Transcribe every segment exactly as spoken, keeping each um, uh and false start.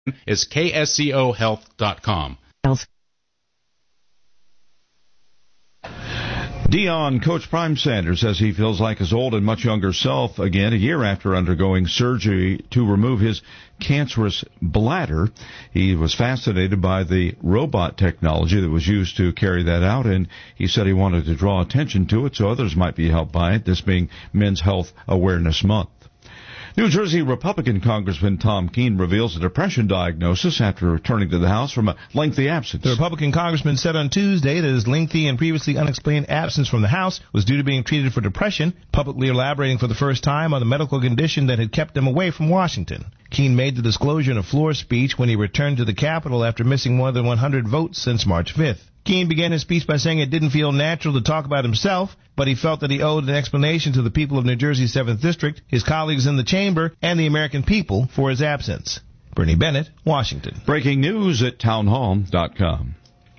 is K S C O health dot com. Health. Deion coach Prime Sanders says he feels like his old and much younger self again a year after undergoing surgery to remove his cancerous bladder. He was fascinated by the robot technology that was used to carry that out, and he said he wanted to draw attention to it so others might be helped by it, this being Men's Health Awareness Month. New Jersey Republican Congressman Tom Keene reveals a depression diagnosis after returning to the House from a lengthy absence. The Republican congressman said on Tuesday that his lengthy and previously unexplained absence from the House was due to being treated for depression, publicly elaborating for the first time on the medical condition that had kept him away from Washington. Keene made the disclosure in a floor speech when he returned to the Capitol after missing more than one hundred votes since March fifth. Keene began his speech by saying it didn't feel natural to talk about himself, but he felt that he owed an explanation to the people of New Jersey's seventh District, his colleagues in the chamber, and the American people for his absence. Bernie Bennett, Washington. Breaking news at townhall dot com.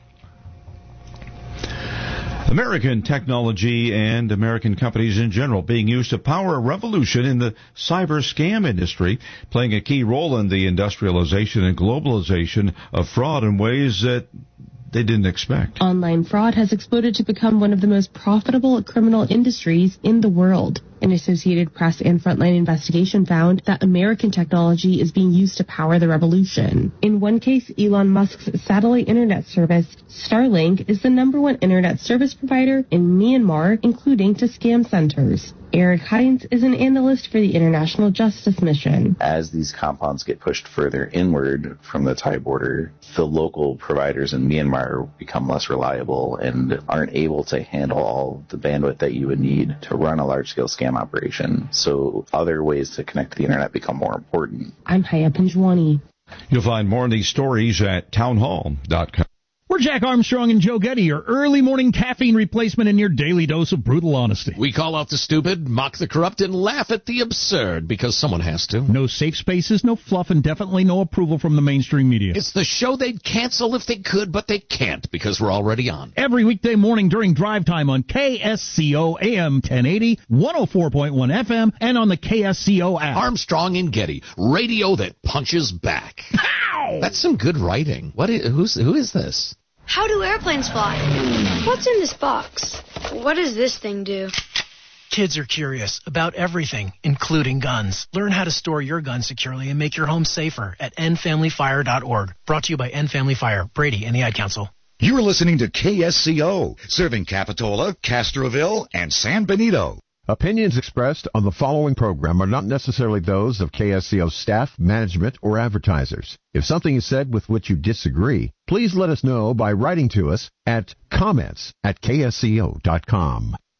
American technology and American companies in general being used to power a revolution in the cyber scam industry, playing a key role in the industrialization and globalization of fraud in ways that they didn't expect. Online fraud has exploded to become one of the most profitable criminal industries in the world. An Associated Press and Frontline investigation found that American technology is being used to power the revolution. In one case, Elon Musk's satellite internet service, Starlink, is the number one internet service provider in Myanmar, including to scam centers. Eric Hines is an analyst for the International Justice Mission. As these compounds get pushed further inward from the Thai border, the local providers in Myanmar become less reliable and aren't able to handle all the bandwidth that you would need to run a large-scale scam operation. So other ways to connect to the internet become more important. I'm Haya Pinjwani. You'll find more of these stories at townhall dot com. We're Jack Armstrong and Joe Getty, your early morning caffeine replacement and your daily dose of brutal honesty. We call out the stupid, mock the corrupt, and laugh at the absurd, because someone has to. No safe spaces, no fluff, and definitely no approval from the mainstream media. It's the show they'd cancel if they could, but they can't, because we're already on. Every weekday morning during drive time on K S C O A M ten eighty, one oh four point one F M, and on the K S C O app. Armstrong and Getty, radio that punches back. Pow! That's some good writing. What is, who's, who is this? How do airplanes fly? What's in this box? What does this thing do? Kids are curious about everything, including guns. Learn how to store your gun securely and make your home safer at end family fire dot org. Brought to you by End Family Fire, Brady, and the Ad Council. You're listening to K S C O, serving Capitola, Castroville, and San Benito. Opinions expressed on the following program are not necessarily those of K S C O staff, management, or advertisers. If something is said with which you disagree, please let us know by writing to us at comments at K S C O dot com.